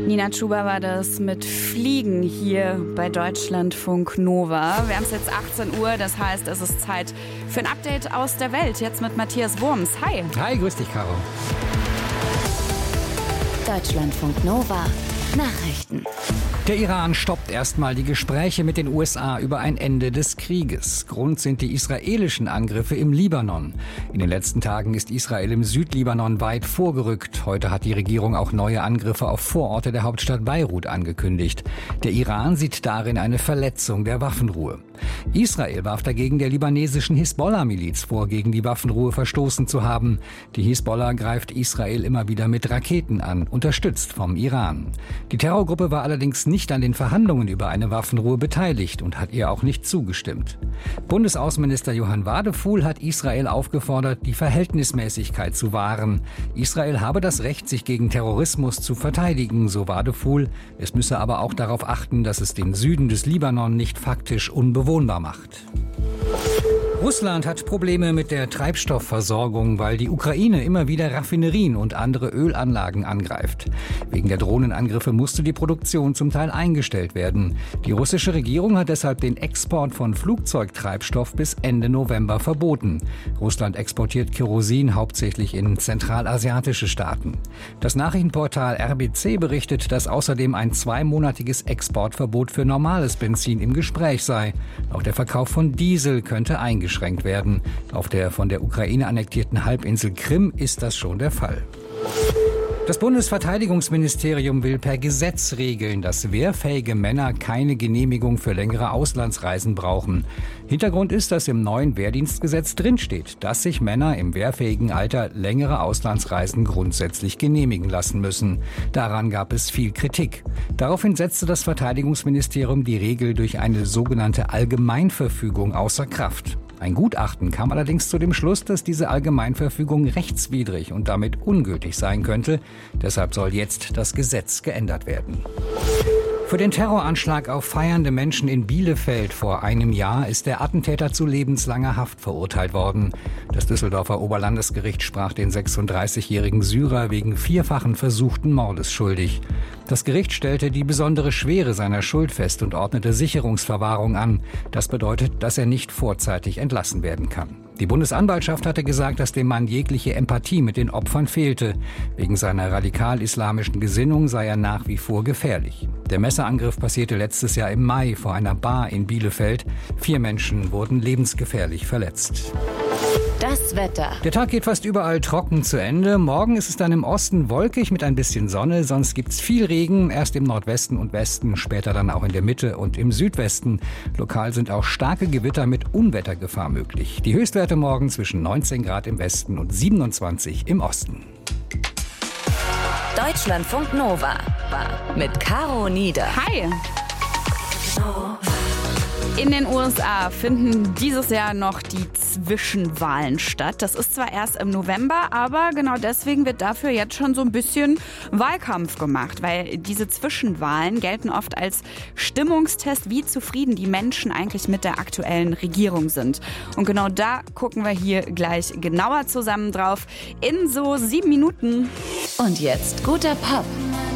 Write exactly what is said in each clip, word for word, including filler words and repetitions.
Nina Chuba war das mit Fliegen hier bei Deutschlandfunk Nova. Wir haben es jetzt achtzehn Uhr, das heißt, es ist Zeit für ein Update aus der Welt. Jetzt mit Matthias Wurms. Hi. Hi, grüß dich, Caro. Deutschlandfunk Nova. Nachrichten. Der Iran stoppt erstmal die Gespräche mit den U S A über ein Ende des Krieges. Grund sind die israelischen Angriffe im Libanon. In den letzten Tagen ist Israel im Südlibanon weit vorgerückt. Heute hat die Regierung auch neue Angriffe auf Vororte der Hauptstadt Beirut angekündigt. Der Iran sieht darin eine Verletzung der Waffenruhe. Israel warf dagegen der libanesischen Hisbollah-Miliz vor, gegen die Waffenruhe verstoßen zu haben. Die Hisbollah greift Israel immer wieder mit Raketen an, unterstützt vom Iran. Die Terrorgruppe war allerdings nicht an den Verhandlungen über eine Waffenruhe beteiligt und hat ihr auch nicht zugestimmt. Bundesaußenminister Johann Wadefuhl hat Israel aufgefordert, die Verhältnismäßigkeit zu wahren. Israel habe das Recht, sich gegen Terrorismus zu verteidigen, so Wadefuhl. Es müsse aber auch darauf achten, dass es den Süden des Libanon nicht faktisch unbewohnbar macht. Russland hat Probleme mit der Treibstoffversorgung, weil die Ukraine immer wieder Raffinerien und andere Ölanlagen angreift. Wegen der Drohnenangriffe musste die Produktion zum Teil eingestellt werden. Die russische Regierung hat deshalb den Export von Flugzeugtreibstoff bis Ende November verboten. Russland exportiert Kerosin hauptsächlich in zentralasiatische Staaten. Das Nachrichtenportal R B C berichtet, dass außerdem ein zweimonatiges Exportverbot für normales Benzin im Gespräch sei. Auch der Verkauf von Diesel könnte eingeschränkt werden. Auf der von der Ukraine annektierten Halbinsel Krim ist das schon der Fall. Das Bundesverteidigungsministerium will per Gesetz regeln, dass wehrfähige Männer keine Genehmigung für längere Auslandsreisen brauchen. Hintergrund ist, dass im neuen Wehrdienstgesetz drinsteht, dass sich Männer im wehrfähigen Alter längere Auslandsreisen grundsätzlich genehmigen lassen müssen. Daran gab es viel Kritik. Daraufhin setzte das Verteidigungsministerium die Regel durch eine sogenannte Allgemeinverfügung außer Kraft. Ein Gutachten kam allerdings zu dem Schluss, dass diese Allgemeinverfügung rechtswidrig und damit ungültig sein könnte. Deshalb soll jetzt das Gesetz geändert werden. Für den Terroranschlag auf feiernde Menschen in Bielefeld vor einem Jahr ist der Attentäter zu lebenslanger Haft verurteilt worden. Das Düsseldorfer Oberlandesgericht sprach den sechsunddreißigjährigen Syrer wegen vierfachen versuchten Mordes schuldig. Das Gericht stellte die besondere Schwere seiner Schuld fest und ordnete Sicherungsverwahrung an. Das bedeutet, dass er nicht vorzeitig entlassen werden kann. Die Bundesanwaltschaft hatte gesagt, dass dem Mann jegliche Empathie mit den Opfern fehlte. Wegen seiner radikal-islamischen Gesinnung sei er nach wie vor gefährlich. Der Messerangriff passierte letztes Jahr im Mai vor einer Bar in Bielefeld. Vier Menschen wurden lebensgefährlich verletzt. Das Wetter. Der Tag geht fast überall trocken zu Ende. Morgen ist es dann im Osten wolkig mit ein bisschen Sonne. Sonst gibt's viel Regen, erst im Nordwesten und Westen, später dann auch in der Mitte und im Südwesten. Lokal sind auch starke Gewitter mit Unwettergefahr möglich. Die Höchstwerte morgen zwischen neunzehn Grad im Westen und siebenundzwanzig im Osten. Deutschlandfunk Nova mit Caro Nieder. Hi. In den U S A finden dieses Jahr noch die Zwischenwahlen statt. Das ist zwar erst im November, aber genau deswegen wird dafür jetzt schon so ein bisschen Wahlkampf gemacht, weil diese Zwischenwahlen gelten oft als Stimmungstest, wie zufrieden die Menschen eigentlich mit der aktuellen Regierung sind. Und genau da gucken wir hier gleich genauer zusammen drauf in so sieben Minuten. Und jetzt guter Pop.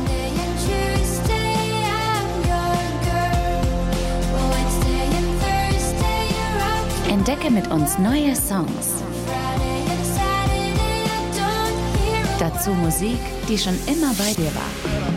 Entdecke mit uns neue Songs. Dazu Musik, die schon immer bei dir war.